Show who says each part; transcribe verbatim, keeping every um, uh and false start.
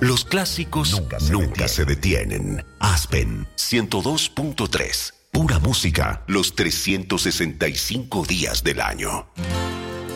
Speaker 1: Los clásicos nunca se, nunca se detienen. Aspen ciento dos punto tres. Pura música los trescientos sesenta y cinco días del año.